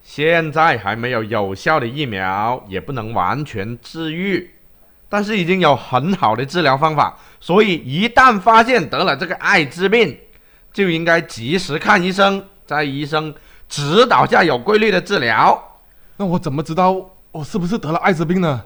现在还没有有效的疫苗，也不能完全治愈，但是已经有很好的治疗方法，所以一旦发现得了这个艾滋病，就应该及时看医生，在医生指导下有规律的治疗。 那我怎么知道我是不是得了艾滋病呢？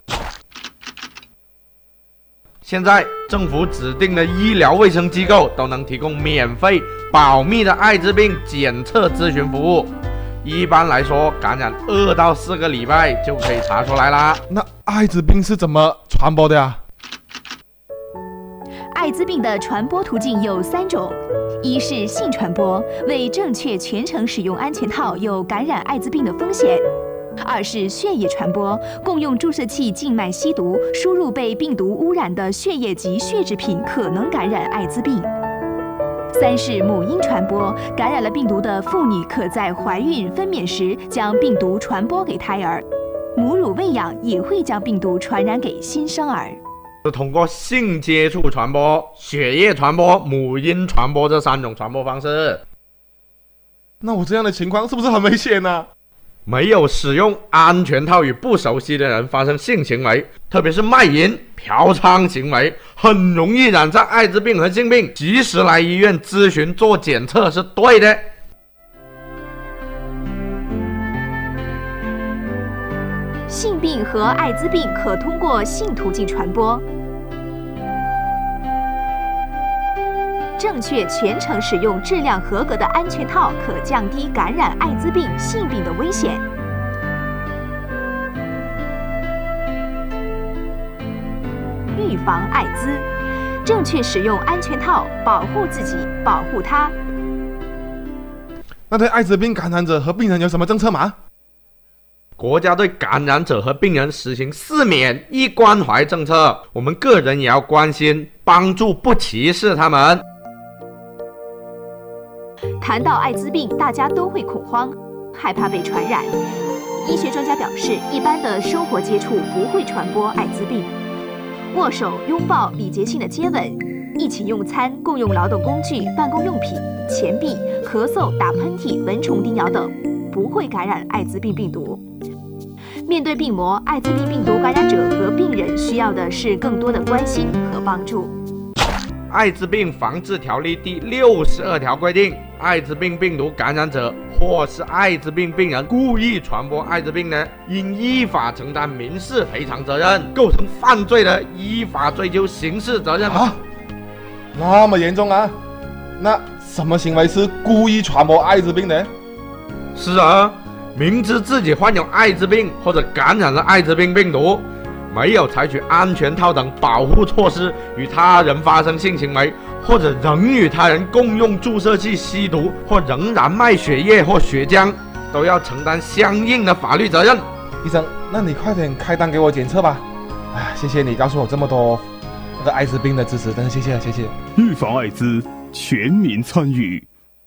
现在政府指定的医疗卫生机构都能提供免费保密的艾滋病检测咨询服务，一般来说感染2到4个礼拜就可以查出来啦。 那艾滋病是怎么传播的呀？ 艾滋病的传播途径有3种，一是性传播，未正确全程使用安全套有感染艾滋病的风险；二是血液传播，共用注射器静脉吸毒，输入被病毒污染的血液及血制品可能感染艾滋病；三是母婴传播，感染了病毒的妇女可在怀孕分娩时将病毒传播给胎儿，母乳喂养也会将病毒传染给新生儿。 是通过性接触传播、血液传播、母婴传播这3种传播方式。 那我这样的情况是不是很危险呢？ 没有使用安全套与不熟悉的人发生性行为，特别是卖淫、嫖娼行为，很容易染上艾滋病和性病。及时来医院咨询做检测是对的。 性病和艾滋病可通过性途径传播。正确全程使用质量合格的安全套，可降低感染艾滋病、性病的危险。预防艾滋，正确使用安全套，保护自己，保护他。 那对艾滋病感染者和病人有什么政策吗？ 国家对感染者和病人实行4免1关怀政策，我们个人也要关心、帮助，不歧视他们。 谈到艾滋病，大家都会恐慌，害怕被传染。医学专家表示，一般的生活接触不会传播艾滋病。握手、拥抱、礼节性的接吻，一起用餐、共用劳动工具、办公用品、钱币、咳嗽、打喷嚏、蚊虫叮咬等，不会感染艾滋病病毒。面对病魔，艾滋病病毒感染者和病人需要的是更多的关心和帮助。 艾滋病防治条例第62条规定，艾滋病病毒感染者或是艾滋病病人故意传播艾滋病的，应依法承担民事赔偿责任；构成犯罪的，依法追究刑事责任。 啊，那么严重啊？那什么行为是故意传播艾滋病的？ 是啊，明知自己患有艾滋病或者感染了艾滋病病毒，没有采取安全套等保护措施，与他人发生性行为，或者仍与他人共用注射器吸毒，或仍然卖血液或血浆，都要承担相应的法律责任。 医生，那你快点开单给我检测吧。哎，谢谢你告诉我这么多那个艾滋病的知识，真的谢谢谢谢。 预防艾滋，全民参与。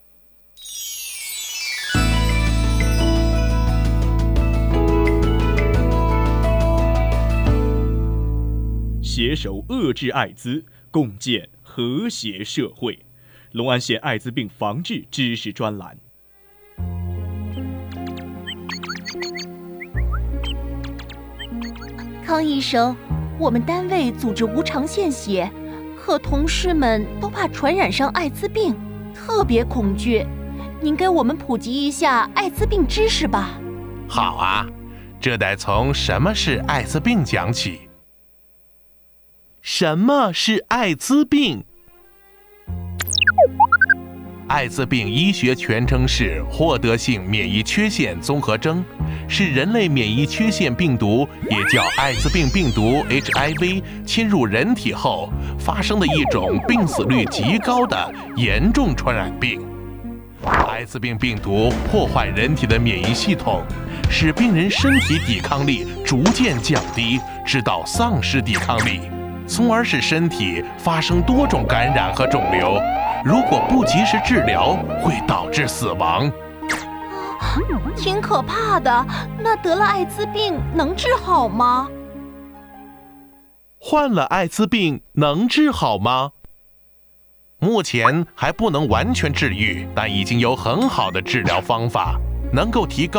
携手遏制艾滋，共建和谐社会。龙安县艾滋病防治知识专栏。 康医生，我们单位组织无偿献血，可同事们都怕传染上艾滋病，特别恐惧。您给我们普及一下艾滋病知识吧。 好啊，这得从什么是艾滋病讲起。什么是艾滋病？艾滋病医学全称是获得性免疫缺陷综合征，是人类免疫缺陷病毒，也叫艾滋病病毒 HIV 侵入人体后发生的一种病死率极高的严重传染病。艾滋病病毒破坏人体的免疫系统，使病人身体抵抗力逐渐降低，直到丧失抵抗力，从而使身体发生多种感染和肿瘤。如果不及时治疗，会导致死亡。 挺可怕的。那得了艾滋病能治好吗？ 患了艾滋病能治好吗？目前还不能完全治愈，但已经有很好的治疗方法，能够提高